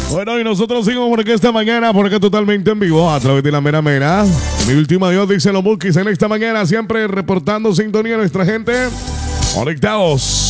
Bueno, y nosotros seguimos por aquí esta mañana, por acá totalmente en vivo, a través de la Mera Mera. Mi último adiós, dicen los Bukis en esta mañana, siempre reportando sintonía a nuestra gente. Conectados.